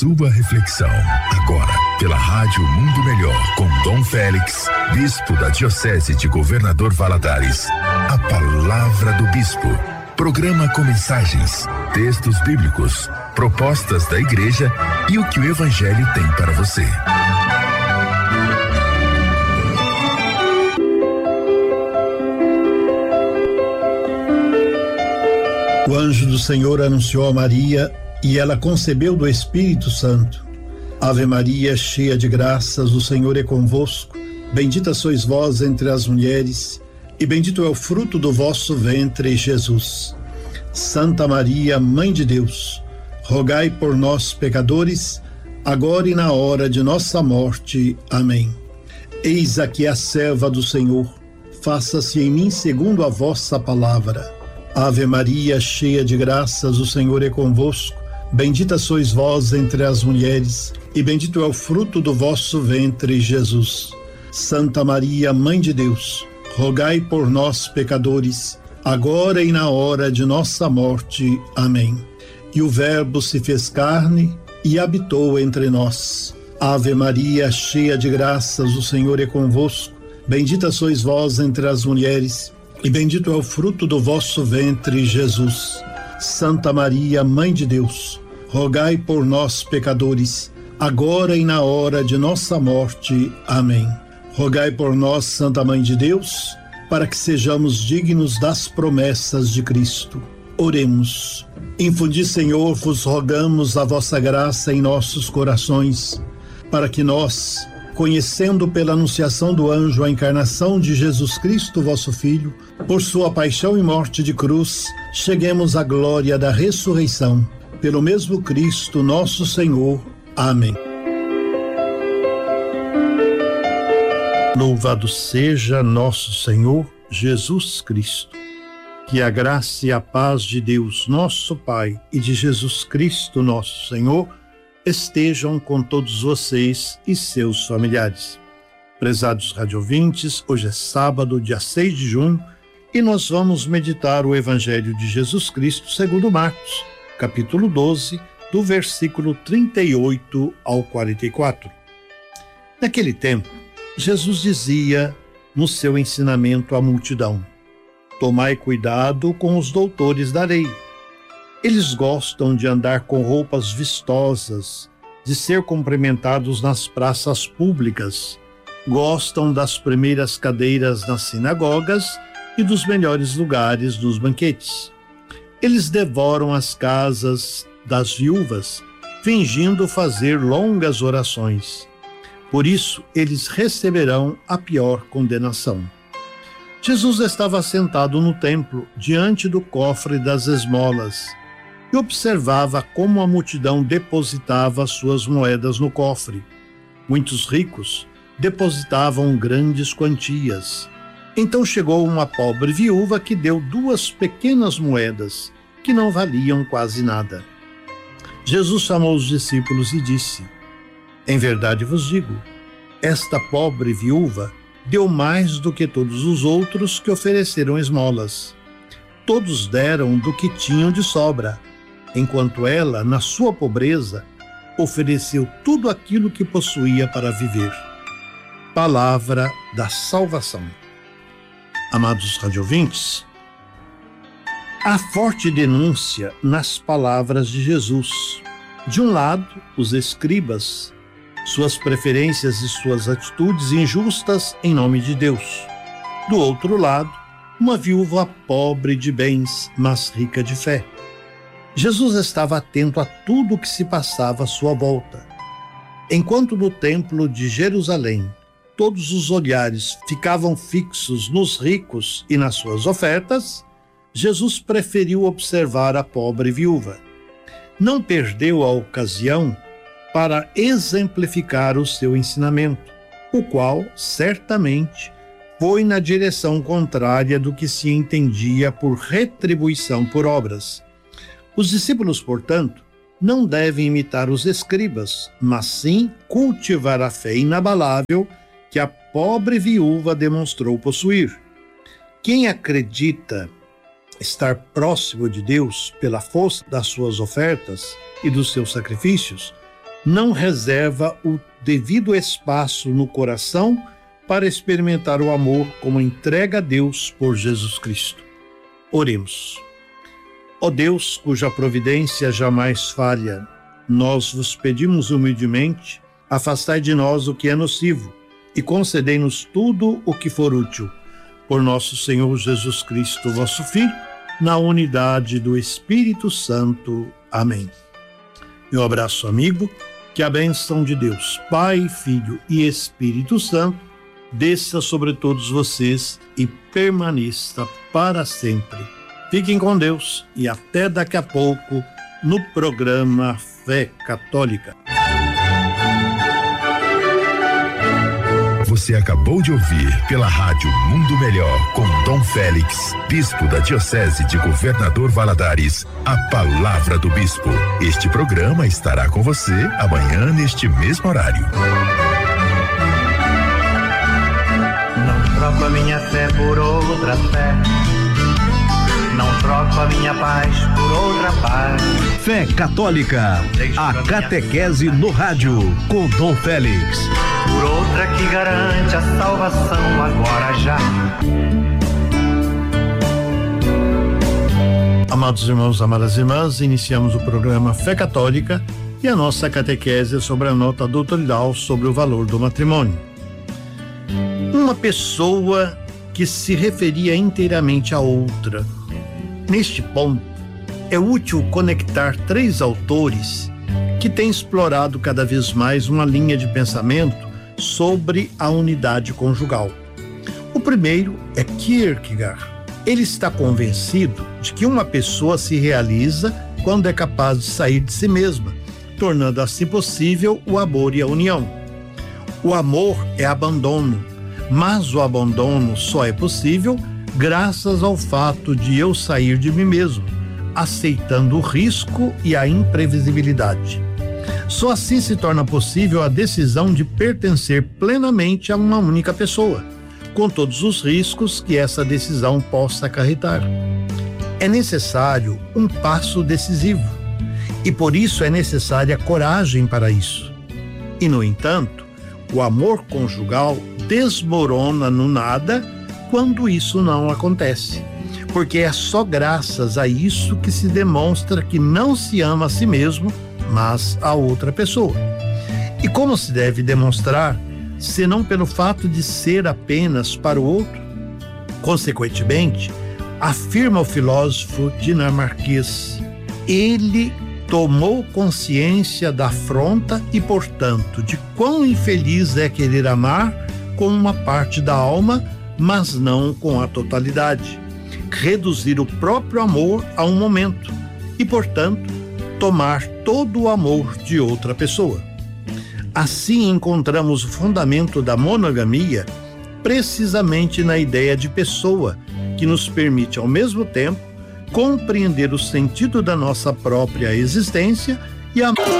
sua reflexão. Agora, pela Rádio Mundo Melhor, com Dom Félix, bispo da Diocese de Governador Valadares. A Palavra do Bispo. Programa com mensagens, textos bíblicos, propostas da Igreja e o que o Evangelho tem para você. O anjo do Senhor anunciou a Maria e ela concebeu do Espírito Santo. Ave Maria, cheia de graças, o Senhor é convosco. Bendita sois vós entre as mulheres, e bendito é o fruto do vosso ventre, Jesus. Santa Maria, Mãe de Deus, rogai por nós, pecadores, agora e na hora de nossa morte. Amém. Eis aqui a serva do Senhor, faça-se em mim segundo a vossa palavra. Ave Maria, cheia de graças, o Senhor é convosco. Bendita sois vós entre as mulheres, e bendito é o fruto do vosso ventre, Jesus. Santa Maria, Mãe de Deus, rogai por nós, pecadores, agora e na hora de nossa morte. Amém. E o Verbo se fez carne e habitou entre nós. Ave Maria, cheia de graças, o Senhor é convosco. Bendita sois vós entre as mulheres, e bendito é o fruto do vosso ventre, Jesus. Santa Maria, Mãe de Deus, rogai por nós, pecadores, agora e na hora de nossa morte. Amém. Rogai por nós, Santa Mãe de Deus, para que sejamos dignos das promessas de Cristo. Oremos. Infundi, Senhor, vos rogamos a vossa graça em nossos corações, para que nós, conhecendo pela anunciação do anjo a encarnação de Jesus Cristo, vosso Filho, por sua paixão e morte de cruz, cheguemos à glória da ressurreição. Pelo mesmo Cristo, nosso Senhor. Amém. Louvado seja nosso Senhor Jesus Cristo. Que a graça e a paz de Deus, nosso Pai, e de Jesus Cristo, nosso Senhor, estejam com todos vocês e seus familiares. Prezados radiovintes, hoje é sábado, dia 6 de junho, e nós vamos meditar o Evangelho de Jesus Cristo segundo Marcos, capítulo 12, do versículo 38 ao 44. Naquele tempo, Jesus dizia no seu ensinamento à multidão: tomai cuidado com os doutores da lei. Eles gostam de andar com roupas vistosas, de ser cumprimentados nas praças públicas, gostam das primeiras cadeiras nas sinagogas e dos melhores lugares nos banquetes. Eles devoram as casas das viúvas, fingindo fazer longas orações. Por isso, eles receberão a pior condenação. Jesus estava sentado no templo, diante do cofre das esmolas, e observava como a multidão depositava suas moedas no cofre. Muitos ricos depositavam grandes quantias. Então chegou uma pobre viúva que deu 2 pequenas moedas, que não valiam quase nada. Jesus chamou os discípulos e disse: em verdade vos digo, esta pobre viúva deu mais do que todos os outros que ofereceram esmolas. Todos deram do que tinham de sobra, enquanto ela, na sua pobreza, ofereceu tudo aquilo que possuía para viver. Palavra da salvação. Amados radiovintes, há forte denúncia nas palavras de Jesus. De um lado, os escribas, suas preferências e suas atitudes injustas em nome de Deus. Do outro lado, uma viúva pobre de bens, mas rica de fé. Jesus estava atento a tudo o que se passava à sua volta. Enquanto no templo de Jerusalém todos os olhares ficavam fixos nos ricos e nas suas ofertas, Jesus preferiu observar a pobre viúva. Não perdeu a ocasião para exemplificar o seu ensinamento, o qual, certamente, foi na direção contrária do que se entendia por retribuição por obras. Os discípulos, portanto, não devem imitar os escribas, mas sim cultivar a fé inabalável que a pobre viúva demonstrou possuir. Quem acredita estar próximo de Deus pela força das suas ofertas e dos seus sacrifícios, não reserva o devido espaço no coração para experimentar o amor como entrega a Deus por Jesus Cristo. Oremos. Ó Deus, cuja providência jamais falha, nós vos pedimos humildemente, afastai de nós o que é nocivo e concedei-nos tudo o que for útil. Por nosso Senhor Jesus Cristo, vosso Filho, na unidade do Espírito Santo. Amém. Meu abraço amigo, que a bênção de Deus, Pai, Filho e Espírito Santo, desça sobre todos vocês e permaneça para sempre. Fiquem com Deus e até daqui a pouco no programa Fé Católica. Você acabou de ouvir pela Rádio Mundo Melhor, com Dom Félix, Bispo da Diocese de Governador Valadares, a Palavra do Bispo. Este programa estará com você amanhã neste mesmo horário. Não troco a minha fé por outra fé, não troco a minha paz por outra paz. Fé Católica, a catequese no rádio, com Dom Félix. Por outra que garante a salvação agora já. Amados irmãos, amadas irmãs, iniciamos o programa Fé Católica e a nossa catequese é sobre a nota doutrinál sobre o valor do matrimônio. Uma pessoa que se referia inteiramente a outra. Neste ponto, é útil conectar 3 autores que têm explorado cada vez mais uma linha de pensamento sobre a unidade conjugal. O primeiro é Kierkegaard. Ele está convencido de que uma pessoa se realiza quando é capaz de sair de si mesma, tornando assim possível o amor e a união. O amor é abandono, mas o abandono só é possível graças ao fato de eu sair de mim mesmo, aceitando o risco e a imprevisibilidade. Só assim se torna possível a decisão de pertencer plenamente a uma única pessoa, com todos os riscos que essa decisão possa acarretar. É necessário um passo decisivo, e por isso é necessária coragem para isso. E, no entanto, o amor conjugal desmorona no nada quando isso não acontece, porque é só graças a isso que se demonstra que não se ama a si mesmo, mas a outra pessoa. E como se deve demonstrar, senão pelo fato de ser apenas para o outro? Consequentemente, afirma o filósofo dinamarquês, ele tomou consciência da afronta e, portanto, de quão infeliz é querer amar com uma parte da alma, mas não com a totalidade. Reduzir o próprio amor a um momento e, portanto, tomar todo o amor de outra pessoa. Assim encontramos o fundamento da monogamia precisamente na ideia de pessoa, que nos permite ao mesmo tempo compreender o sentido da nossa própria existência e amar.